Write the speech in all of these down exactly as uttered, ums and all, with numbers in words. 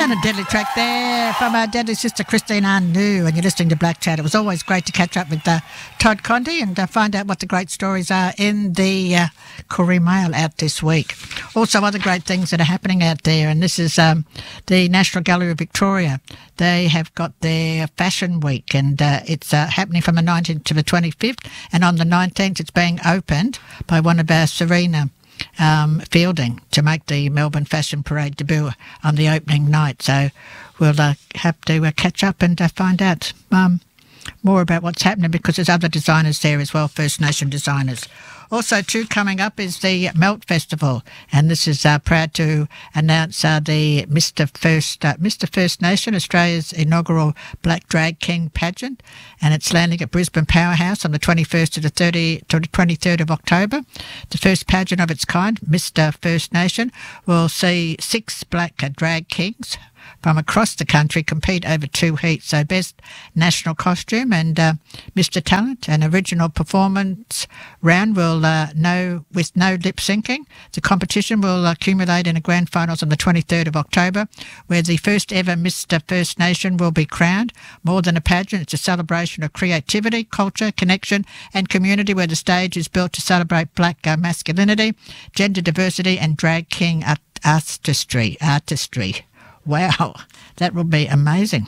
And a deadly track there from our deadly sister Christine Anu, and you're listening to Black Chat. It was always great to catch up with uh, Todd Condy and uh, find out what the great stories are in the uh, Koori Mail out this week. Also other great things that are happening out there, and this is um, the National Gallery of Victoria. They have got their Fashion Week, and uh, it's uh, happening from the nineteenth to the twenty-fifth, and on the nineteenth it's being opened by one of our Serena Um, Fielding to make the Melbourne Fashion Parade debut on the opening night. So we'll uh, have to uh, catch up and uh, find out um, more about what's happening, because there's other designers there as well, First Nation designers. Also, too, coming up is the Melt Festival, and this is uh, proud to announce uh, the Mister First uh, Mister First Nation, Australia's inaugural Black Drag King pageant, and it's landing at Brisbane Powerhouse on the twenty-first to the thirtieth to the twenty-third of October. The first pageant of its kind, Mister First Nation, will see six Black uh, drag kings from across the country compete over two heats. So best national costume and uh, Mister Talent, an original performance round will uh, no with no lip syncing. The competition will accumulate in a grand finals on the twenty-third of October, where the first ever Mister First Nation will be crowned. More than a pageant, it's a celebration of creativity, culture, connection and community, where the stage is built to celebrate black uh, masculinity, gender diversity and drag king art- artistry. artistry. Wow, that will be amazing.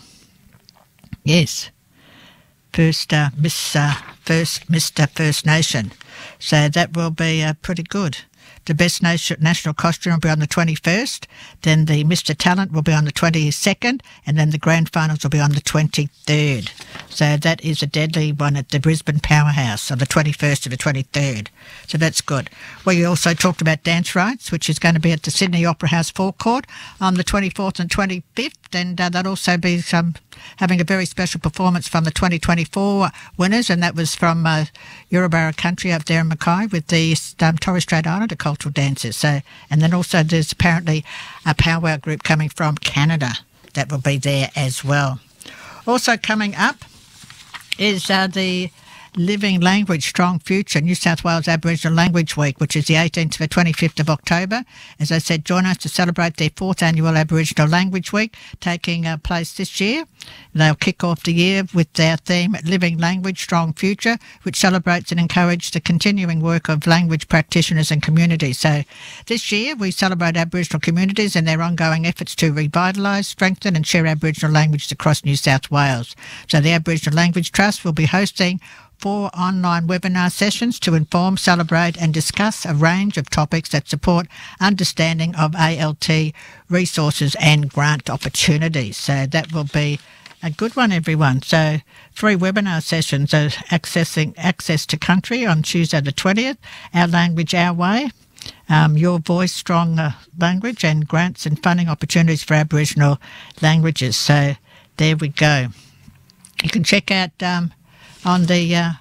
Yes. First, uh, Miss, uh, first Mister First Nation. So that will be uh, pretty good. The best nation, national costume will be on the twenty-first. Then the Mister Talent will be on the twenty-second. And then the grand finals will be on the twenty-third. So that is a deadly one at the Brisbane Powerhouse on the twenty-first to the twenty-third. So that's good. We also talked about Dance Rights, which is going to be at the Sydney Opera House forecourt on the twenty-fourth and twenty-fifth. And uh, that'll also be some having a very special performance from the twenty twenty-four winners, and that was from uh, Euroborough Country up there in Mackay with the um, Torres Strait Islander cultural dancers. So, and then also there's apparently a powwow group coming from Canada that will be there as well. Also coming up is uh, the Living Language Strong Future New South Wales Aboriginal Language Week, which is the eighteenth to the twenty-fifth of October. As I said, join us to celebrate their fourth annual Aboriginal Language Week, taking uh, place this year. They'll kick off the year with their theme, Living Language Strong Future, which celebrates and encourages the continuing work of language practitioners and communities. So this year we celebrate Aboriginal communities and their ongoing efforts to revitalise, strengthen and share Aboriginal languages across New South Wales. So the Aboriginal Language Trust will be hosting four online webinar sessions to inform, celebrate and discuss a range of topics that support understanding of A L T resources and grant opportunities. So that will be a good one, everyone. So three webinar sessions are accessing access to country on Tuesday the twentieth, Our Language Our Way, um, Your Voice Strong uh, Language, and grants and funding opportunities for Aboriginal languages. So there we go. You can check out um, on the, uh,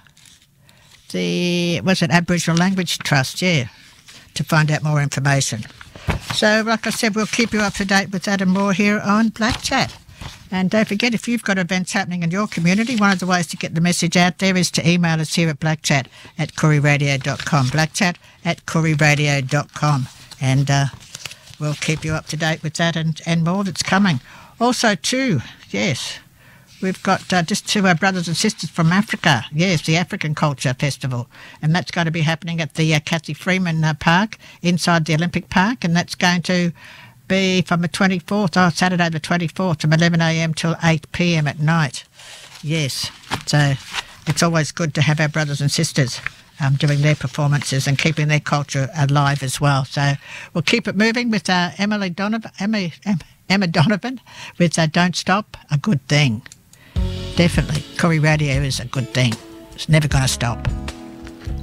the was it Aboriginal Language Trust, yeah, to find out more information. So, like I said, we'll keep you up to date with that and more here on Black Chat. And don't forget, if you've got events happening in your community, one of the ways to get the message out there is to email us here at blackchat at koori radio dot com, blackchat at koori radio dot com. And uh, we'll keep you up to date with that and, and more that's coming. Also, too, yes, we've got uh, just two uh, brothers and sisters from Africa. Yes, the African Culture Festival. And that's going to be happening at the uh, Cathy Freeman uh, Park, inside the Olympic Park. And that's going to be from the twenty-fourth, oh, Saturday the twenty-fourth, from eleven a m till eight p m at night. Yes, so it's always good to have our brothers and sisters um, doing their performances and keeping their culture alive as well. So we'll keep it moving with uh, Emily Donovan, Emma, Emma Donovan with uh, Don't Stop, A Good Thing. Definitely, Koori Radio is a good thing. It's never going to stop.